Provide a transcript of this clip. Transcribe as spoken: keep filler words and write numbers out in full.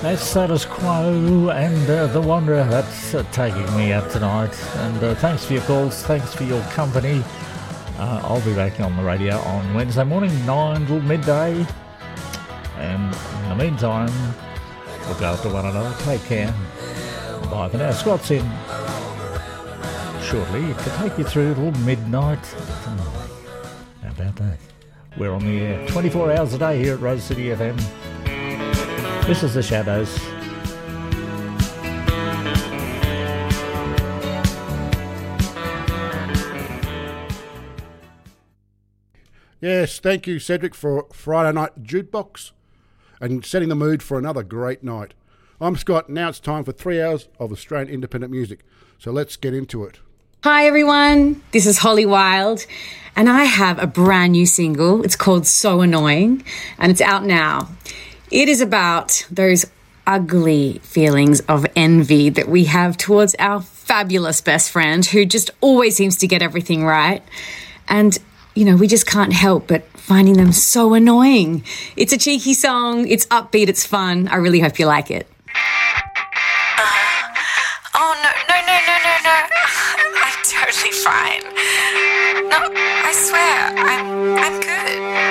That's Status Quo and uh, The Wanderer. That's uh, taking me out tonight. And uh, thanks for your calls. Thanks for your company. Uh, I'll be back on the radio on Wednesday morning, nine till midday. And in the meantime, look after one another. Take care. Bye for now. Scott's in shortly to take you through till midnight. How about that? We're on the air twenty-four hours a day here at Rose City F M. This is The Shadows. Yes, thank you, Cedric, for Friday Night Jukebox and setting the mood for another great night. I'm Scott. Now it's time for three hours of Australian independent music. So let's get into it. Hi everyone, this is Holly Wild and I have a brand new single. It's called So Annoying and it's out now. It is about those ugly feelings of envy that we have towards our fabulous best friend who just always seems to get everything right. And, you know, we just can't help but finding them so annoying. It's a cheeky song, it's upbeat, it's fun. I really hope you like it. Uh, oh, no, no, no, no, no, no. I'm totally fine. No, I swear, I'm, I'm good.